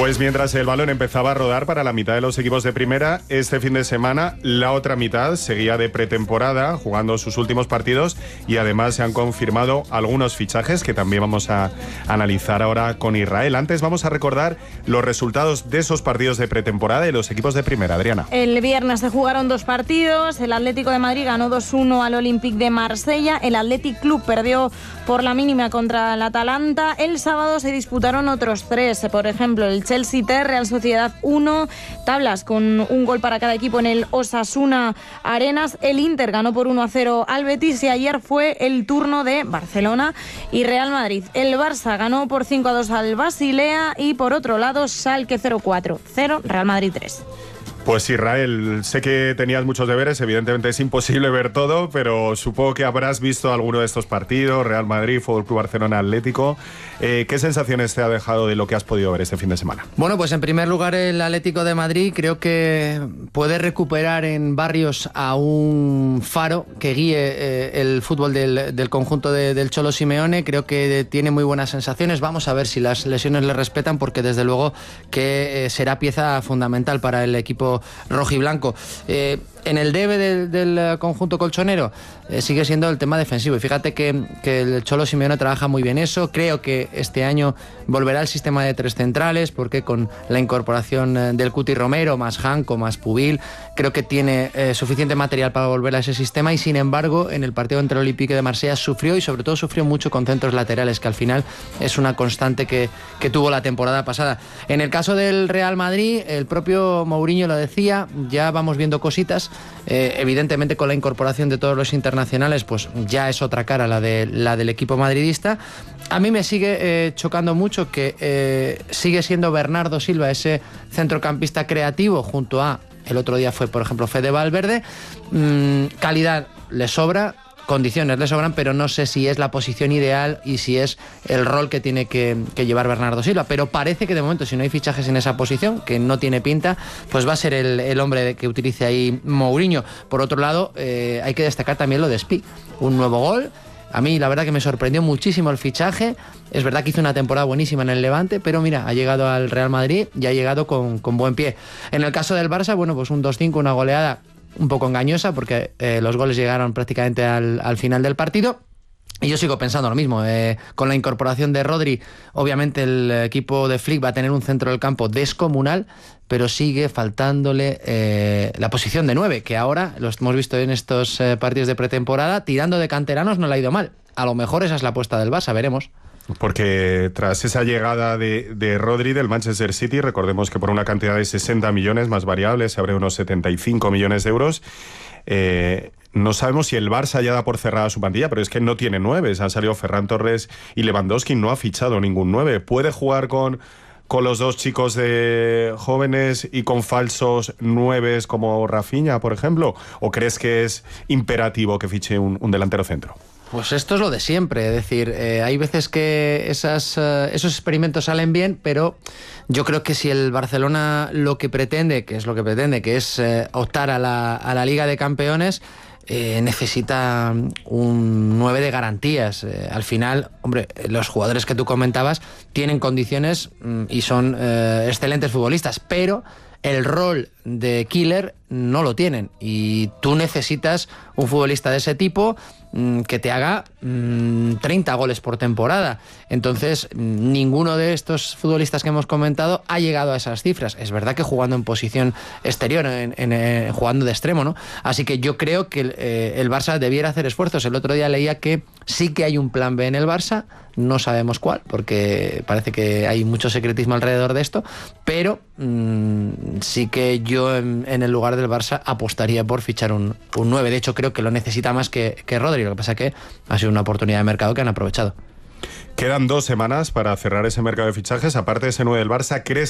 Pues mientras el balón empezaba a rodar para la mitad de los equipos de primera, este fin de semana la otra mitad seguía de pretemporada, jugando sus últimos partidos, y además se han confirmado algunos fichajes que también vamos a analizar ahora con Israel. Antes vamos a recordar los resultados de esos partidos de pretemporada de los equipos de primera. Adriana. El viernes se jugaron 2 partidos. El Atlético de Madrid ganó 2-1 al Olympique de Marsella. El Athletic Club perdió por la mínima contra el Atalanta. El sábado se disputaron otros 3. Por ejemplo, el Chelsea 3, Real Sociedad 1, tablas con un gol para cada equipo en el Osasuna Arenas. El Inter ganó por 1-0 al Betis y ayer fue el turno de Barcelona y Real Madrid. El Barça ganó por 5-2 al Basilea y por otro lado Schalke 0-4, Real Madrid 3. Pues Israel, sé que tenías muchos deberes, evidentemente es imposible ver todo, pero supongo que habrás visto alguno de estos partidos, Real Madrid, Fútbol Club Barcelona, Atlético. ¿Qué sensaciones te ha dejado de lo que has podido ver este fin de semana? Bueno, pues en primer lugar el Atlético de Madrid creo que puede recuperar en Barrios a un faro que guíe el fútbol del conjunto del Cholo Simeone. Creo que tiene muy buenas sensaciones. Vamos a ver si las lesiones le respetan, porque desde luego que será pieza fundamental para el equipo rojiblanco. En el debe del conjunto colchonero sigue siendo el tema defensivo, y fíjate que el Cholo Simeone trabaja muy bien eso. Creo que este año volverá el sistema de 3 centrales, porque con la incorporación del Cuti Romero, más Janko, más Pubil, creo que tiene suficiente material para volver a ese sistema. Y sin embargo, en el partido entre el Olympique de Marsella sufrió, y sobre todo sufrió mucho con centros laterales, que al final es una constante que tuvo la temporada pasada. En el caso del Real Madrid, el propio Mourinho lo decía, ya vamos viendo cositas. Evidentemente con la incorporación de todos los internacionales, pues ya es otra cara la del equipo madridista. A mí me sigue chocando mucho que sigue siendo Bernardo Silva ese centrocampista creativo, junto a, el otro día fue por ejemplo Fede Valverde. Calidad le sobra, condiciones le sobran, pero no sé si es la posición ideal y si es el rol que tiene que llevar Bernardo Silva. Pero parece que de momento, si no hay fichajes en esa posición, que no tiene pinta, pues va a ser el hombre que utilice ahí Mourinho. Por otro lado, hay que destacar también lo de Spi, un nuevo gol. A mí la verdad que me sorprendió muchísimo el fichaje. Es verdad que hizo una temporada buenísima en el Levante, pero mira, ha llegado al Real Madrid y ha llegado con buen pie. En el caso del Barça, bueno, pues un 2-5, una goleada un poco engañosa, porque los goles llegaron prácticamente al final del partido. Y yo sigo pensando lo mismo, con la incorporación de Rodri, obviamente el equipo de Flick va a tener un centro del campo descomunal, pero sigue faltándole la posición de 9, que ahora, lo hemos visto en estos partidos de pretemporada, tirando de canteranos no le ha ido mal. A lo mejor esa es la apuesta del Barça, veremos. Porque tras esa llegada de Rodri del Manchester City, recordemos que por una cantidad de 60 millones más variables se abre unos 75 millones de euros. No sabemos si el Barça ya da por cerrada su plantilla, pero es que no tiene 9. Han salido Ferran Torres y Lewandowski, no ha fichado ningún 9. ¿Puede jugar con los 2 chicos de jóvenes y con falsos 9 como Rafinha, por ejemplo? ¿O crees que es imperativo que fiche un delantero centro? Pues esto es lo de siempre, es decir, hay veces que esos experimentos salen bien, pero yo creo que si el Barcelona lo que pretende, que es optar a la Liga de Campeones, necesita un 9 de garantías. Al final, hombre, los jugadores que tú comentabas tienen condiciones y son excelentes futbolistas, pero el rol de killer no lo tienen, y tú necesitas un futbolista de ese tipo que te haga 30 goles por temporada. Entonces, ninguno de estos futbolistas que hemos comentado ha llegado a esas cifras. Es verdad que jugando en posición exterior, jugando de extremo, ¿no? Así que yo creo que el Barça debiera hacer esfuerzos. El otro día leía que sí que hay un plan B en el Barça, no sabemos cuál, porque parece que hay mucho secretismo alrededor de esto, pero sí que yo en el lugar del Barça apostaría por fichar un 9. De hecho, creo que lo necesita más que Rodri. Lo que pasa es que ha sido una oportunidad de mercado que han aprovechado. Quedan 2 semanas para cerrar ese mercado de fichajes. Aparte de ese 9 del Barça, ¿crees